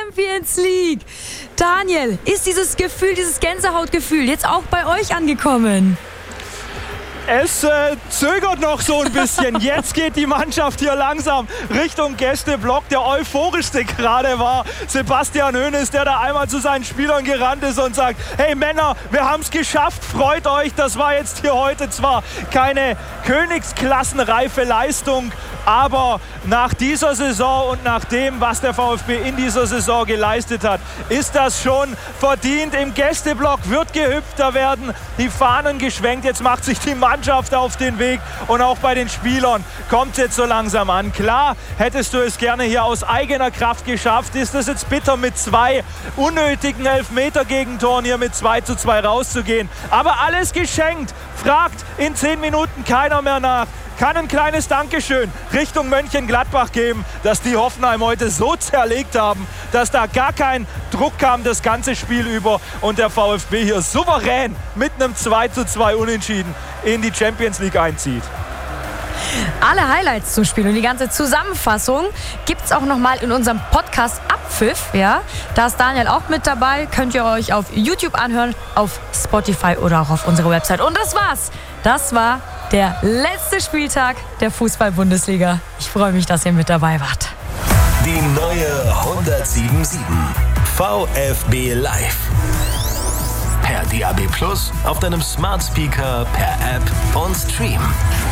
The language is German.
Champions League. Daniel, ist dieses Gefühl, dieses Gänsehautgefühl jetzt auch bei euch angekommen? Es zögert noch so ein bisschen. Jetzt geht die Mannschaft hier langsam Richtung Gästeblock. Der euphorischste gerade war Sebastian Hoeneß, der da einmal zu seinen Spielern gerannt ist und sagt: Hey Männer, wir haben es geschafft, freut euch. Das war jetzt hier heute zwar keine königsklassenreife Leistung, aber nach dieser Saison und nach dem, was der VfB in dieser Saison geleistet hat, ist das schon verdient. Im Gästeblock wird gehüpft, da werden die Fahnen geschwenkt. Jetzt macht sich die Mannschaft auf den Weg und auch bei den Spielern kommt es jetzt so langsam an. Klar, hättest du es gerne hier aus eigener Kraft geschafft, ist es jetzt bitter, mit 2 unnötigen Elfmeter-Gegentoren hier mit 2:2 rauszugehen. Aber alles geschenkt. Fragt in 10 Minuten keiner mehr nach. Kann ein kleines Dankeschön Richtung Mönchengladbach geben, dass die Hoffenheim heute so zerlegt haben, dass da gar kein Druck kam das ganze Spiel über und der VfB hier souverän mit einem 2:2 Unentschieden in die Champions League einzieht. Alle Highlights zum Spiel und die ganze Zusammenfassung gibt es auch nochmal in unserem Podcast Abpfiff. Ja? Da ist Daniel auch mit dabei. Könnt ihr euch auf YouTube anhören, auf Spotify oder auch auf unserer Website. Und das war's. Das war der letzte Spieltag der Fußball-Bundesliga. Ich freue mich, dass ihr mit dabei wart. Die neue 107.7 VfB Live. Per DAB+, auf deinem Smart Speaker, per App und Stream.